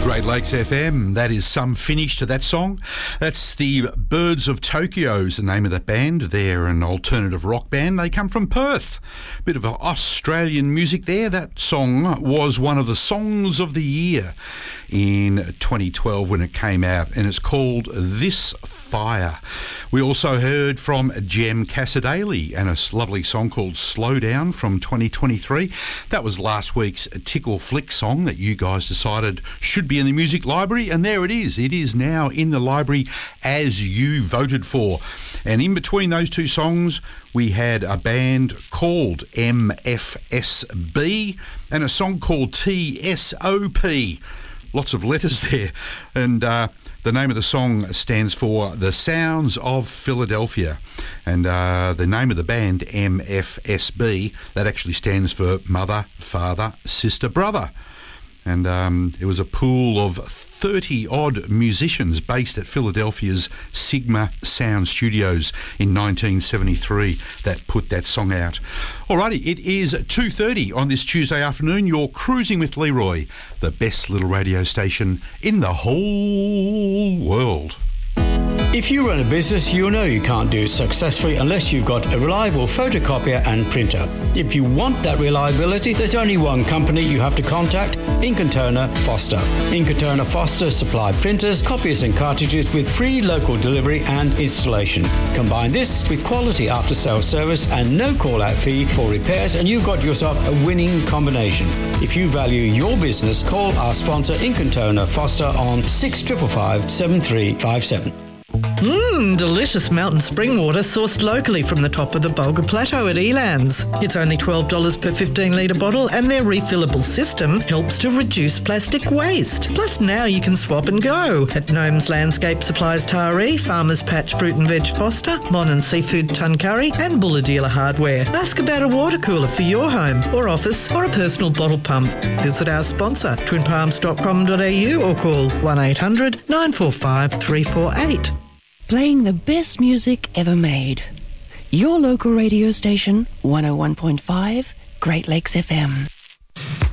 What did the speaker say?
Great Lakes FM. That is some finish to that song. That's the Birds of Tokyo's the name of that band. They're an alternative rock band. They come from Perth. Bit of Australian music there. That song was one of the songs of the year in 2012 when it came out, and it's called This Fire. We also heard from Jem Cassadaly and a lovely song called Slow Down from 2023. That was last week's Tickle Flick song that you guys decided should be in the music library, and there it is. It is now in the library as you voted for. And in between those two songs, we had a band called MFSB and a song called TSOP. Lots of letters there. And the name of the song stands for The Sounds of Philadelphia. And the name of the band, MFSB, that actually stands for Mother, Father, Sister, Brother. And it was a pool of 30-odd musicians based at Philadelphia's Sigma Sound Studios in 1973 that put that song out. Alrighty, it is 2:30 on this Tuesday afternoon. You're cruising with Leroy, the best little radio station in the whole world. If you run a business, you know you can't do it successfully unless you've got a reliable photocopier and printer. If you want that reliability, there's only one company you have to contact, Ink & Toner Foster. Ink & Toner Foster supply printers, copiers and cartridges with free local delivery and installation. Combine this with quality after-sales service and no call-out fee for repairs, and you've got yourself a winning combination. If you value your business, call our sponsor Ink & Toner Foster on 6555 7357. Delicious mountain spring water sourced locally from the top of the Bulga Plateau at Elands. It's only $12 per 15-litre bottle, and their refillable system helps to reduce plastic waste. Plus now you can swap and go at Gnomes Landscape Supplies Taree, Farmers Patch Fruit and Veg Foster, Mon and Seafood Tuncurry and Bulla Dealer Hardware. Ask about a water cooler for your home or office or a personal bottle pump. Visit our sponsor, twinpalms.com.au, or call 1800 945 348. Playing the best music ever made. Your local radio station, 101.5 Great Lakes FM.